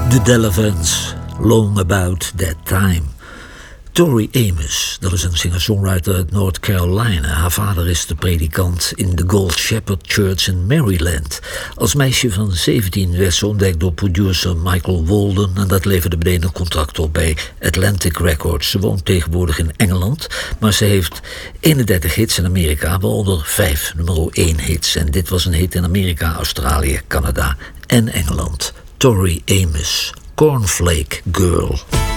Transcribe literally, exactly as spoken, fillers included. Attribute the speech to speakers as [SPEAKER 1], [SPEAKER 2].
[SPEAKER 1] The Delavan's, Long About That Time. Tori Amos, dat is een singer-songwriter uit North Carolina. Haar vader is de predikant in de Gold Shepherd Church in Maryland. Als meisje van zeventien werd ze ontdekt door producer Michael Walden en dat leverde meteen een contract op bij Atlantic Records. Ze woont tegenwoordig in Engeland, maar ze heeft eenendertig hits in Amerika, waaronder vijf nummer één hits. En dit was een hit in Amerika, Australië, Canada en Engeland. Tori Amos, Cornflake Girl.